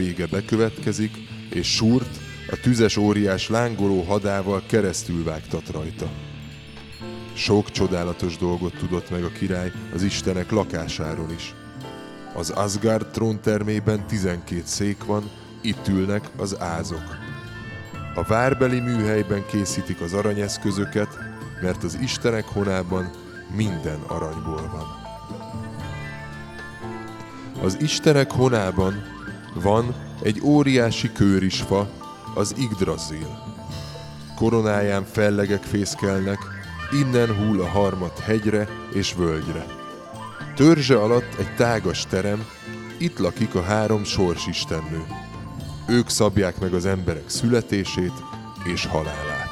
vége bekövetkezik, és Súrt, a tüzes óriás lángoló hadával keresztül vágtat rajta. Sok csodálatos dolgot tudott meg a király az istenek lakásáról is. Az Asgard tróntermében 12 szék van, itt ülnek az ázok. A várbeli műhelyben készítik az aranyeszközöket, mert az istenek honában minden aranyból van. Az istenek honában van egy óriási kőrisfa, az Yggdrasil. Koronáján fellegek fészkelnek, innen hull a harmat hegyre és völgyre. Törzse alatt egy tágas terem, itt lakik a 3 sorsistennő. Ők szabják meg az emberek születését és halálát.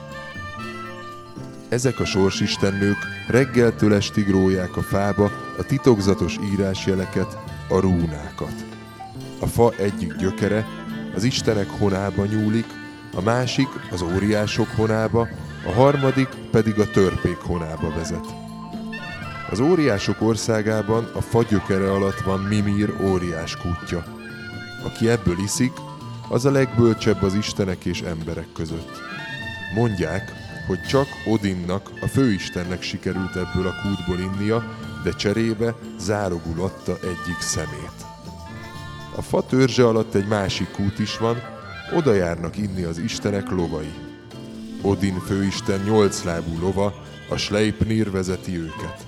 Ezek a sorsistennők reggeltől estig róják a fába a titokzatos írásjeleket, a rúnákat. A fa egyik gyökere az istenek honába nyúlik, a másik az óriások honába, a harmadik pedig a törpék honába vezet. Az óriások országában a fa gyökere alatt van Mimir óriás kútja. Aki ebből iszik, az a legbölcsebb az istenek és emberek között. Mondják, hogy csak Odinnak, a főistennek sikerült ebből a kútból innia, de cserébe zárogul adta egyik szemét. A fa törzse alatt egy másik kút is van, oda járnak inni az istenek lovai. Odin főisten 8 lábú lova, a Sleipnir vezeti őket.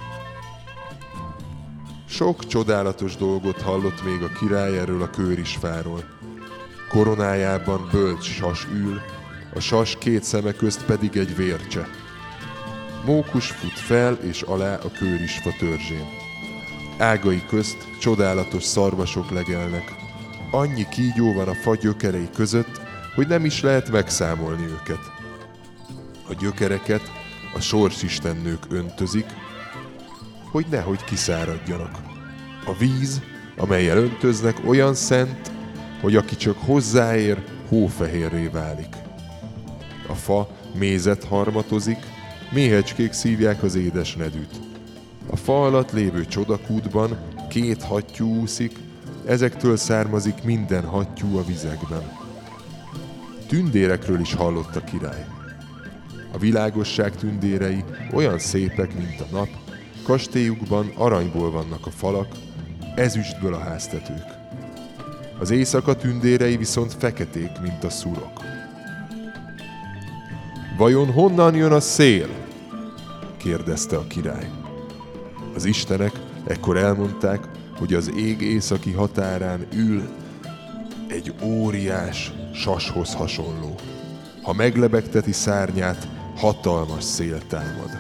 Sok csodálatos dolgot hallott még a király erről a kőrisfáról. Koronájában bölcs sas ül, a sas 2 szeme közt pedig egy vércse. Mókus fut fel és alá a kőrisfa törzsén. Ágai közt csodálatos szarvasok legelnek. Annyi kígyó van a fa gyökerei között, hogy nem is lehet megszámolni őket. A gyökereket a sorsistennők öntözik, hogy nehogy kiszáradjanak. A víz, amellyel öntöznek, olyan szent, hogy aki csak hozzáér, hófehérré válik. A fa mézet harmatozik, méhecskék szívják az édes nedűt. A fa alatt lévő csodakútban 2 hattyú úszik, ezektől származik minden hattyú a vizekben. Tündérekről is hallott a király. A világosság tündérei olyan szépek, mint a nap, kastélyukban aranyból vannak a falak, ezüstből a háztetők. Az éjszaka tündérei viszont feketék, mint a szurok. Vajon honnan jön a szél? kérdezte a király. Az istenek ekkor elmondták, hogy az ég északi határán ül egy óriás sashoz hasonló. Ha meglebegteti szárnyát, hatalmas szél támad.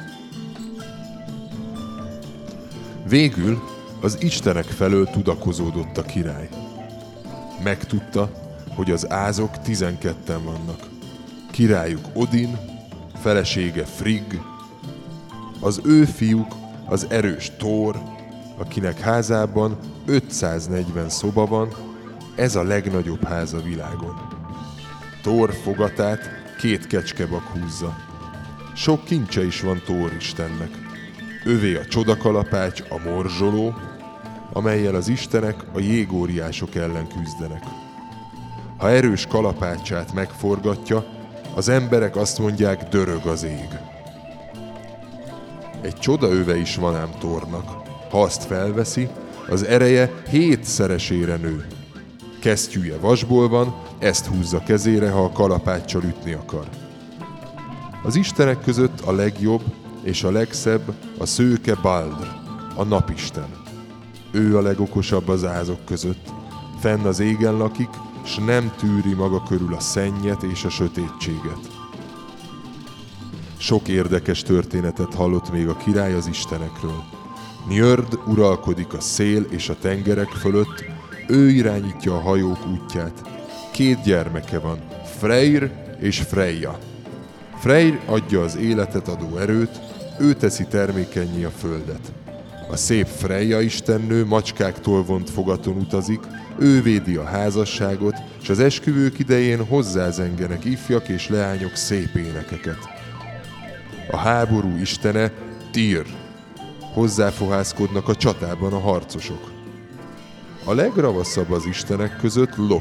Végül az istenek felől tudakozódott a király. Megtudta, hogy az ázok 12-en vannak. Királyuk Odin, felesége Frigg, az ő fiúk az erős Thor, akinek házában 540 szoba van, ez a legnagyobb ház a világon. Thor fogatát 2 kecskebak húzza. Sok kincse is van Thor istennek. Övé a csodakalapács, a morzsoló, amellyel az istenek a jégóriások ellen küzdenek. Ha erős kalapácsát megforgatja, az emberek azt mondják, dörög az ég. Egy csodaöve is van ám Thornak. Ha azt felveszi, az ereje 7-szeresére nő. Kesztyűje vasból van, ezt húzza kezére, ha a kalapáccsal ütni akar. Az istenek között a legjobb és a legszebb a szőke Baldr, a napisten. Ő a legokosabb az ázok között. Fenn az égen lakik, s nem tűri maga körül a szennyet és a sötétséget. Sok érdekes történetet hallott még a király az istenekről. Njörd uralkodik a szél és a tengerek fölött, ő irányítja a hajók útját. 2 gyermeke van, Freyr és Freyja. Freyr adja az életet adó erőt, ő teszi termékennyé a földet. A szép Freyja istennő macskáktól vont fogaton utazik, ő védi a házasságot, és az esküvők idején hozzázengenek ifjak és leányok szép énekeket. A háború istene Tyr. Hozzáfohászkodnak a csatában a harcosok. A legravaszabb az istenek között Loki.